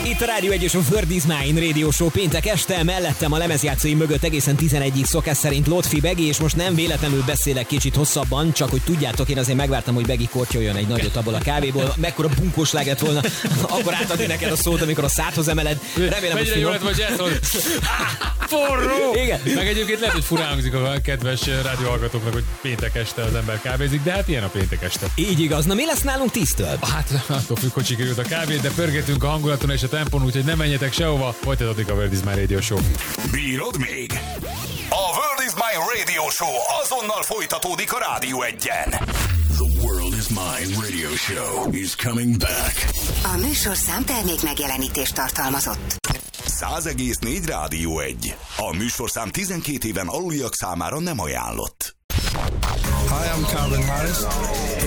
Itt a Rádió 1 és a World is Mine Radio Show péntek este, mellettem a lemezjátszóim mögött egészen 11-ig szokás szerint Lotfi Begi, és most nem véletlenül beszélek kicsit hosszabban, csak hogy tudjátok, én azért megvártam, hogy Begi kortyoljon egy nagyot abból a kávéból, mekkora bunkós lett volna, akkor átadni neked a szót, amikor a szádhoz emeled. Remélem, hogy jó lett, vagy elszólod. Forró! Igen. Meg egyébként lehet, hogy furán hangzik a kedves rádióhallgatóknak, hogy péntek este az ember kávézik, de hát ilyen a péntek este. Így igaz. Na mi lesz nálunk 10-től? Hát attól függ, hogy sikerült a kávét, de pörgetünk a hangulaton és a tempón, úgyhogy nem menjetek sehova, folytatódik a World is Mine Radio Show. Bírod még? A World is Mine Radio Show azonnal folytatódik a Rádió 1-en. The World is Mine Radio Show is coming back. A műsorszám termék megjelenítést tartalmazott. 100,4 Rádió 1. A műsorszám 12 éven aluliak számára nem ajánlott. Hi, I'm Calvin Harris.